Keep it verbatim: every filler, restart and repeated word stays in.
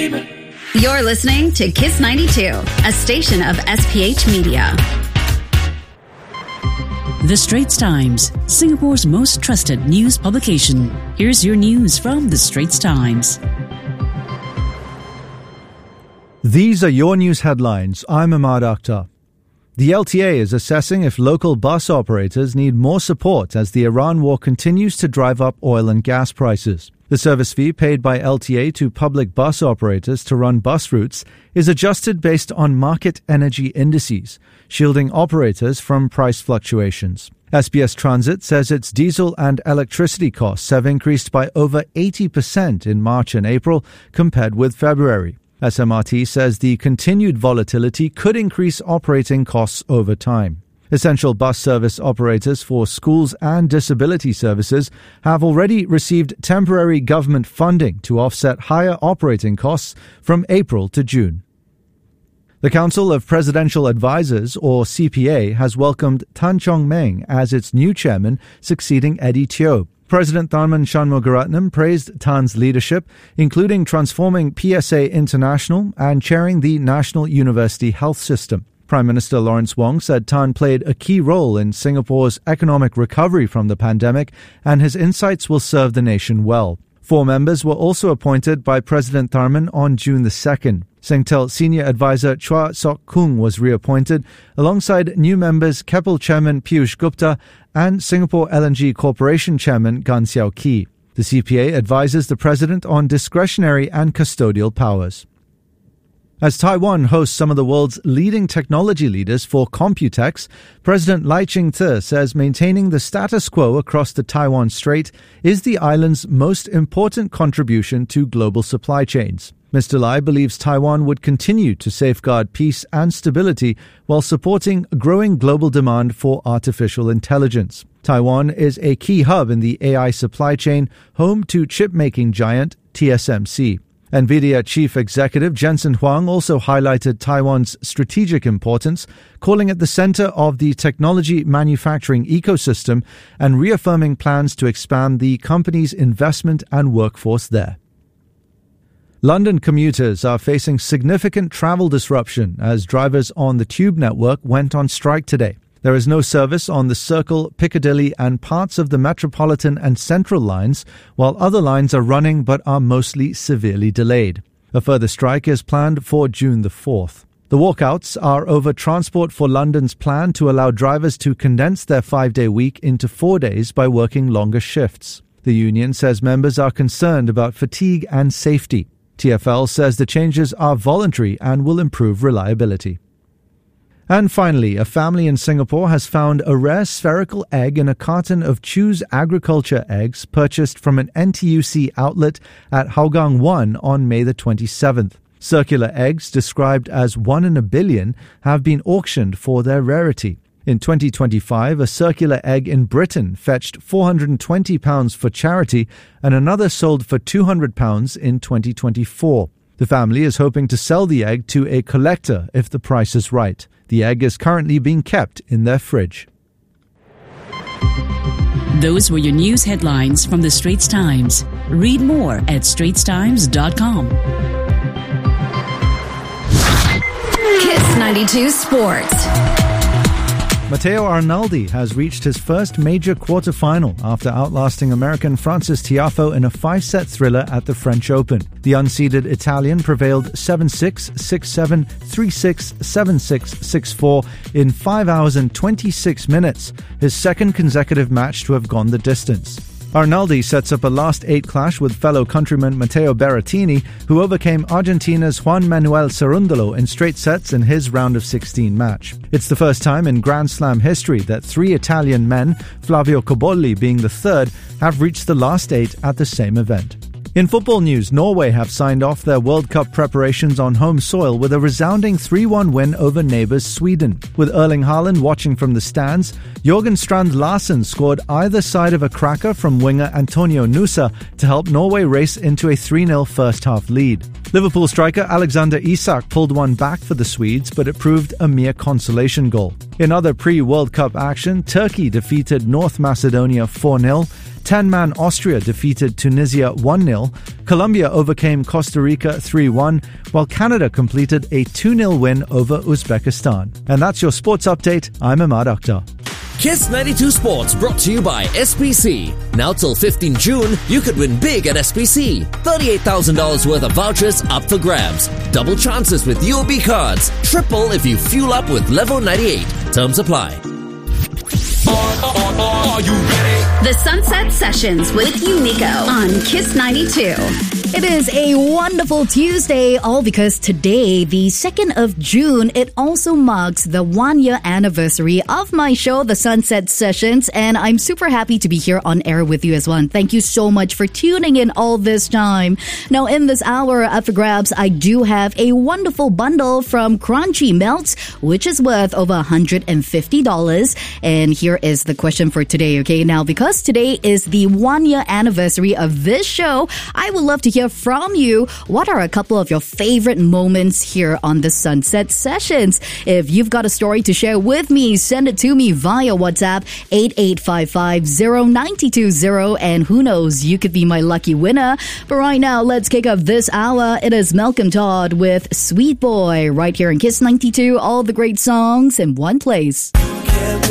baby. You're listening to Kiss ninety-two, a station of S P H Media. The Straits Times, Singapore's most trusted news publication. Here's your news from The Straits Times. These are your news headlines. I'm Ahmad Akhtar. The L T A is assessing if local bus operators need more support as the Iran war continues to drive up oil and gas prices. The service fee paid by L T A to public bus operators to run bus routes is adjusted based on market energy indices, shielding operators from price fluctuations. S B S Transit says its diesel and electricity costs have increased by over eighty percent in March and April compared with February. S M R T says the continued volatility could increase operating costs over time. Essential bus service operators for schools and disability services have already received temporary government funding to offset higher operating costs from April to June. The Council of Presidential Advisors, or C P A, has welcomed Tan Chong Meng as its new chairman, succeeding Eddie Teo. President Tharman Shanmugaratnam praised Tan's leadership, including transforming P S A International and chairing the National University Health System. Prime Minister Lawrence Wong said Tan played a key role in Singapore's economic recovery from the pandemic, and his insights will serve the nation well. Four members were also appointed by President Tharman on June the second. Singtel Senior Advisor Chua Sok Kung was reappointed, alongside new members Keppel Chairman Piyush Gupta and Singapore L N G Corporation Chairman Gan Xiao Ki. The C P A advises the President on discretionary and custodial powers. As Taiwan hosts some of the world's leading technology leaders for Computex, President Lai Ching-te says maintaining the status quo across the Taiwan Strait is the island's most important contribution to global supply chains. Mister Lai believes Taiwan would continue to safeguard peace and stability while supporting growing global demand for artificial intelligence. Taiwan is a key hub in the A I supply chain, home to chip-making giant T S M C. NVIDIA chief executive Jensen Huang also highlighted Taiwan's strategic importance, calling it the center of the technology manufacturing ecosystem and reaffirming plans to expand the company's investment and workforce there. London commuters are facing significant travel disruption as drivers on the Tube network went on strike today. There is no service on the Circle, Piccadilly and parts of the Metropolitan and Central lines, while other lines are running but are mostly severely delayed. A further strike is planned for June the fourth. The walkouts are over Transport for London's plan to allow drivers to condense their five-day week into four days by working longer shifts. The union says members are concerned about fatigue and safety. T F L says the changes are voluntary and will improve reliability. And finally, a family in Singapore has found a rare spherical egg in a carton of Choose Agriculture eggs purchased from an N T U C outlet at Hougang one on May the twenty-seventh. Circular eggs, described as one in a billion, have been auctioned for their rarity. In twenty twenty-five, a circular egg in Britain fetched four hundred twenty pounds for charity and another sold for two hundred pounds in twenty twenty-four. The family is hoping to sell the egg to a collector if the price is right. The egg is currently being kept in their fridge. Those were your news headlines from The Straits Times. Read more at straits times dot com. Kiss ninety-two Sports. Matteo Arnaldi has reached his first major quarter-final after outlasting American Francis Tiafoe in a five-set thriller at the French Open. The unseeded Italian prevailed seven six, six seven, three six, seven six, six four in five hours and twenty-six minutes, his second consecutive match to have gone the distance. Arnaldi sets up a last eight clash with fellow countryman Matteo Berrettini, who overcame Argentina's Juan Manuel Cerundolo in straight sets in his round of sixteen match. It's the first time in Grand Slam history that three Italian men, Flavio Cobolli being the third, have reached the last eight at the same event. In football news, Norway have signed off their World Cup preparations on home soil with a resounding three one win over neighbours Sweden. With Erling Haaland watching from the stands, Jørgen Strand Larsen scored either side of a cracker from winger Antonio Nusa to help Norway race into a three nil first-half lead. Liverpool striker Alexander Isak pulled one back for the Swedes, but it proved a mere consolation goal. In other pre-World Cup action, Turkey defeated North Macedonia four nil, ten-man Austria defeated Tunisia one nil. Colombia overcame Costa Rica three one, while Canada completed a two nil win over Uzbekistan. And that's your sports update. I'm Ahmad Akhtar. Kiss ninety-two Sports brought to you by S P C. Now till fifteenth June, you could win big at S P C. thirty-eight thousand dollars worth of vouchers up for grabs. Double chances with U O B cards. Triple if you fuel up with Level ninety-eight. Terms apply. Are you ready? The Sunset Sessions with Unico on Kiss ninety-two. It is a wonderful Tuesday, all because today, the second of June, it also marks the one-year anniversary of my show, The Sunset Sessions, and I'm super happy to be here on air with you as well. And thank you so much for tuning in all this time. Now, in this hour up for grabs, I do have a wonderful bundle from Crunchy Melts, which is worth over one hundred fifty dollars. And here is the question for today, okay? Now, because today is the one-year anniversary of this show, I would love to hear from you. What are a couple of your favorite moments here on the Sunset Sessions? If you've got a story to share with me, send it to me via WhatsApp eight eight five five zero nine two zero, and who knows, you could be my lucky winner. But right now, let's kick off this hour. It is Malcolm Todd with Sweet Boy right here in Kiss ninety-two. All the great songs in one place. Can't